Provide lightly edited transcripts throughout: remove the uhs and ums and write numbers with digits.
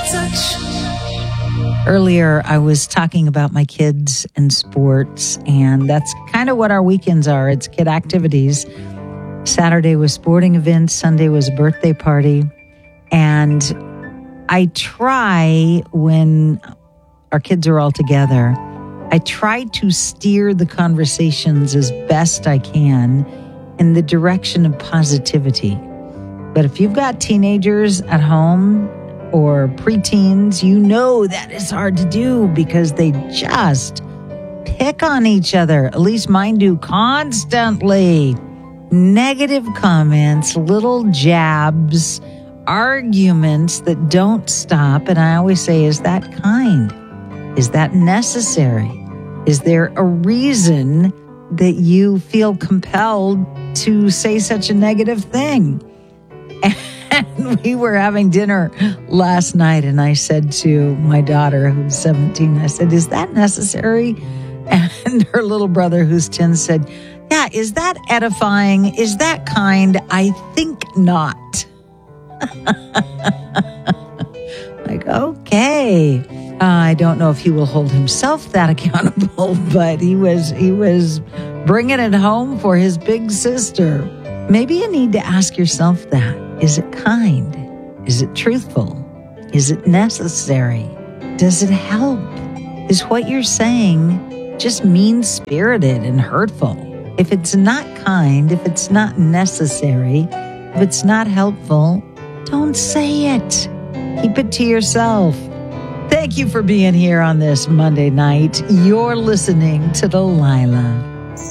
Earlier, I was talking about my kids and sports, and that's kind of what our weekends are. It's kid activities. Saturday was sporting events. Sunday was a birthday party. And I try, when our kids are all together, I try to steer the conversations as best I can in the direction of positivity. But if you've got teenagers at home or preteens, you know that is hard to do because they just pick on each other. At least mine do constantly. Negative comments, little jabs, arguments that don't stop. And I always say, is that kind? Is that necessary? Is there a reason that you feel compelled to say such a negative thing? And we were having dinner last night, and I said to my daughter, who's 17, I said, is that necessary? And her little brother, who's 10, said, yeah, is that edifying? Is that kind? I think not. Like, okay. I don't know if he will hold himself that accountable, but he was bringing it home for his big sister. Maybe you need to ask yourself that. Is it kind? Is it truthful? Is it necessary? Does it help? Is what you're saying just mean-spirited and hurtful? If it's not kind, if it's not necessary, if it's not helpful, don't say it. Keep it to yourself. Thank you for being here on this Monday night. You're listening to Delilah.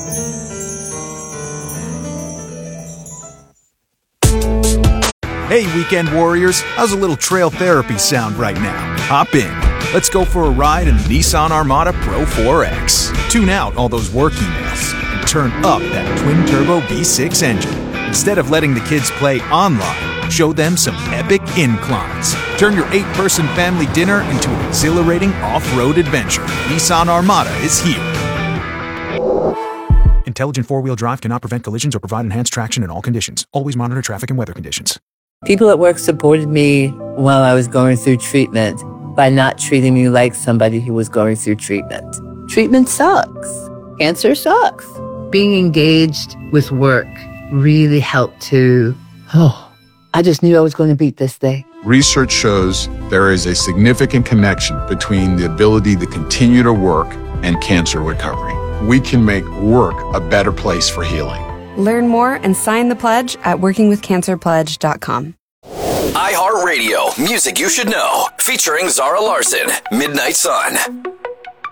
Hey, weekend warriors, how's a little trail therapy sound right now? Hop in. Let's go for a ride in the Nissan Armada Pro 4X. Tune out all those work emails and turn up that twin-turbo V6 engine. Instead of letting the kids play online, show them some epic inclines. Turn your 8-person family dinner into an exhilarating off-road adventure. Nissan Armada is here. Intelligent four-wheel drive cannot prevent collisions or provide enhanced traction in all conditions. Always monitor traffic and weather conditions. People at work supported me while I was going through treatment by not treating me like somebody who was going through treatment. Treatment sucks. Cancer sucks. Being engaged with work really helped to, I just knew I was going to beat this thing. Research shows there is a significant connection between the ability to continue to work and cancer recovery. We can make work a better place for healing. Learn more and sign the pledge at workingwithcancerpledge.com. iHeartRadio, music you should know, featuring Zara Larson, Midnight Sun.